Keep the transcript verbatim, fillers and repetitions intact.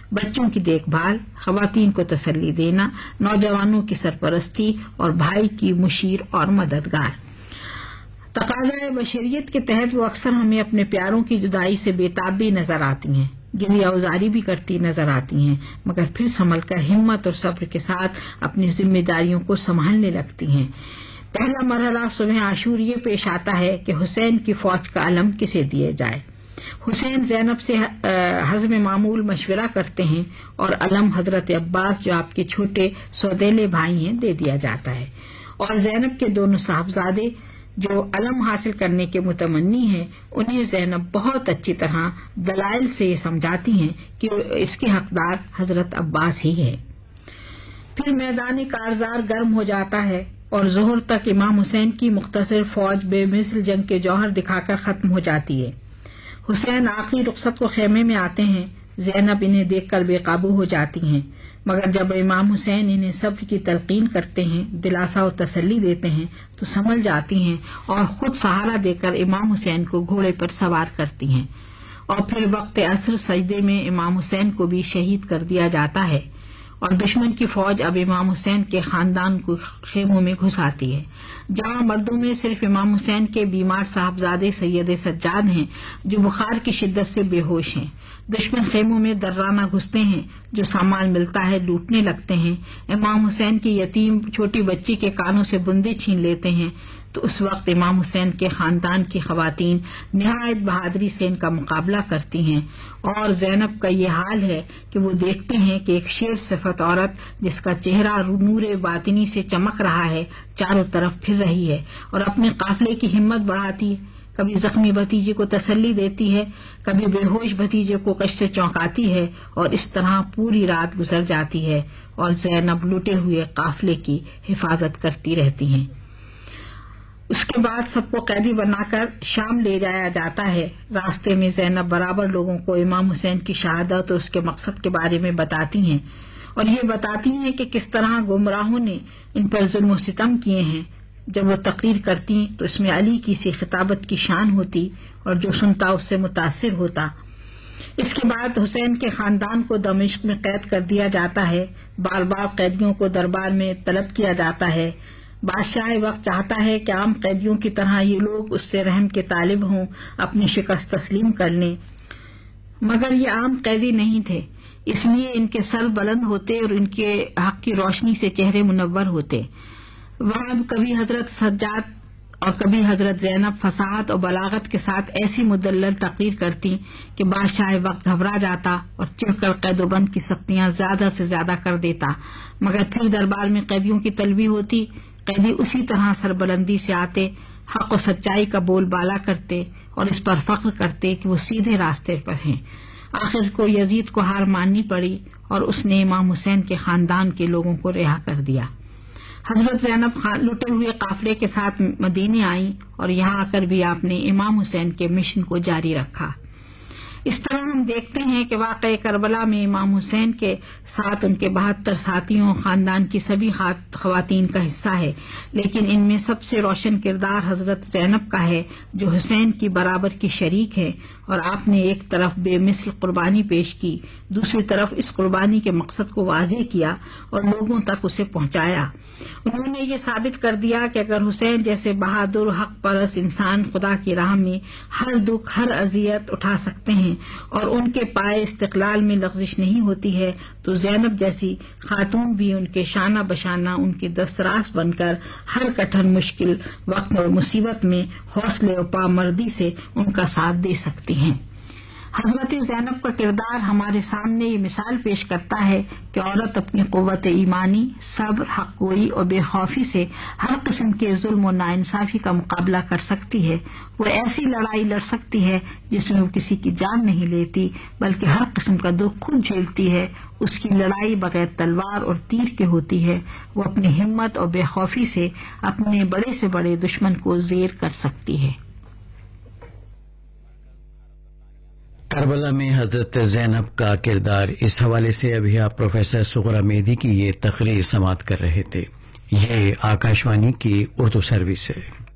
بچوں کی دیکھ بھال، خواتین کو تسلی دینا، نوجوانوں کی سرپرستی اور بھائی کی مشیر اور مددگار۔ تقاضۂ بشریت کے تحت وہ اکثر ہمیں اپنے پیاروں کی جدائی سے بےتاب بھی نظر آتی ہیں، گریہ اوزاری بھی کرتی نظر آتی ہیں، مگر پھر سنبھل کر ہمت اور صبر کے ساتھ اپنی ذمہ داریوں کو سنبھالنے لگتی ہیں۔ پہلا مرحلہ صبح عاشور یہ پیش آتا ہے کہ حسین کی فوج کا علم کسے دیا جائے۔ حسین زینب سے حزم معمول مشورہ کرتے ہیں اور علم حضرت عباس جو آپ کے چھوٹے سودیلے بھائی ہیں دے دیا جاتا ہے، اور زینب کے دونوں صاحبزادے جو علم حاصل کرنے کے متمنی ہیں انہیں زینب بہت اچھی طرح دلائل سے یہ سمجھاتی ہیں کہ اس کے حقدار حضرت عباس ہی ہے۔ پھر میدان کارزار گرم ہو جاتا ہے اور ظہر تک امام حسین کی مختصر فوج بے مثل جنگ کے جوہر دکھا کر ختم ہو جاتی ہے۔ حسین آخری رخصت کو خیمے میں آتے ہیں، زینب انہیں دیکھ کر بے قابو ہو جاتی ہیں، مگر جب امام حسین انہیں صبر کی تلقین کرتے ہیں، دلاسا و تسلی دیتے ہیں تو سنبھل جاتی ہیں اور خود سہارا دے کر امام حسین کو گھوڑے پر سوار کرتی ہیں، اور پھر وقت عصر سجدے میں امام حسین کو بھی شہید کر دیا جاتا ہے، اور دشمن کی فوج اب امام حسین کے خاندان کو خیموں میں گھس آتی ہے، جہاں مردوں میں صرف امام حسین کے بیمار صاحبزادے سید سجاد ہیں جو بخار کی شدت سے بے ہوش ہیں۔ دشمن خیموں میں درانہ گھستے ہیں، جو سامان ملتا ہے لوٹنے لگتے ہیں، امام حسین کی یتیم چھوٹی بچی کے کانوں سے بندے چھین لیتے ہیں، تو اس وقت امام حسین کے خاندان کی خواتین نہایت بہادری سے ان کا مقابلہ کرتی ہیں، اور زینب کا یہ حال ہے کہ وہ دیکھتے ہیں کہ ایک شیر صفت عورت جس کا چہرہ نور باطنی سے چمک رہا ہے چاروں طرف پھر رہی ہے اور اپنے قافلے کی ہمت بڑھاتی ہے، کبھی زخمی بھتیجے کو تسلی دیتی ہے، کبھی بے ہوش بھتیجے کو کش سے چونکاتی ہے، اور اس طرح پوری رات گزر جاتی ہے اور زینب لوٹے ہوئے قافلے کی حفاظت کرتی رہتی ہیں۔ اس کے بعد سب کو قیدی بنا کر شام لے جایا جاتا ہے۔ راستے میں زینب برابر لوگوں کو امام حسین کی شہادت اور اس کے مقصد کے بارے میں بتاتی ہیں، اور یہ بتاتی ہیں کہ کس طرح گمراہوں نے ان پر ظلم و ستم کیے ہیں۔ جب وہ تقریر کرتی تو اس میں علی کی سی خطابت کی شان ہوتی اور جو سنتا اس سے متاثر ہوتا۔ اس کے بعد حسین کے خاندان کو دمشق میں قید کر دیا جاتا ہے، بار بار قیدیوں کو دربار میں طلب کیا جاتا ہے۔ بادشاہ وقت چاہتا ہے کہ عام قیدیوں کی طرح یہ لوگ اس سے رحم کے طالب ہوں، اپنی شکست تسلیم کر لیں، مگر یہ عام قیدی نہیں تھے، اس لیے ان کے سر بلند ہوتے اور ان کے حق کی روشنی سے چہرے منور ہوتے۔ وہاں کبھی حضرت سجاد اور کبھی حضرت زینب فصاحت اور بلاغت کے ساتھ ایسی مدلل تقریر کرتی کہ بادشاہ وقت گھبرا جاتا اور چڑھ کر قید و بند کی سختیاں زیادہ سے زیادہ کر دیتا، مگر پھر دربار میں قیدیوں کی طلبی ہوتی، قیدی اسی طرح سربلندی سے آتے، حق و سچائی کا بول بالا کرتے اور اس پر فخر کرتے کہ وہ سیدھے راستے پر ہیں۔ آخر کو یزید کو ہار ماننی پڑی اور اس نے امام حسین کے خاندان کے لوگوں کو رہا کر دیا۔ حضرت زینب خان لٹے ہوئے قافلے کے ساتھ مدینے آئیں اور یہاں آ کر بھی آپ نے امام حسین کے مشن کو جاری رکھا۔ اس طرح ہم دیکھتے ہیں کہ واقعہ کربلا میں امام حسین کے ساتھ ان کے بہتر ساتھیوں خاندان کی سبھی خواتین کا حصہ ہے، لیکن ان میں سب سے روشن کردار حضرت زینب کا ہے جو حسین کی برابر کی شریک ہے، اور آپ نے ایک طرف بے مثل قربانی پیش کی، دوسری طرف اس قربانی کے مقصد کو واضح کیا اور لوگوں تک اسے پہنچایا۔ انہوں نے یہ ثابت کر دیا کہ اگر حسین جیسے بہادر حق پرست انسان خدا کی راہ میں ہر دکھ ہر اذیت اٹھا سکتے ہیں اور ان کے پائے استقلال میں لغزش نہیں ہوتی ہے، تو زینب جیسی خاتون بھی ان کے شانہ بشانہ ان کی دستراس بن کر ہر کٹھن مشکل وقت اور مصیبت میں حوصلے و پامردی سے ان کا ساتھ دے سکتی ہیں۔ حضرت زینب کا کردار ہمارے سامنے یہ مثال پیش کرتا ہے کہ عورت اپنی قوت ایمانی، صبر، حق گوئی اور بے خوفی سے ہر قسم کے ظلم و ناانصافی کا مقابلہ کر سکتی ہے۔ وہ ایسی لڑائی لڑ سکتی ہے جس میں وہ کسی کی جان نہیں لیتی بلکہ ہر قسم کا دکھ خود جھیلتی ہے۔ اس کی لڑائی بغیر تلوار اور تیر کے ہوتی ہے۔ وہ اپنی ہمت اور بے خوفی سے اپنے بڑے سے بڑے دشمن کو زیر کر سکتی ہے۔ کربلا میں حضرت زینب کا کردار، اس حوالے سے ابھی آپ پروفیسر سغرا میدی کی یہ تقریر سماعت کر رہے تھے۔ یہ آکاشوانی کی اردو سروس ہے۔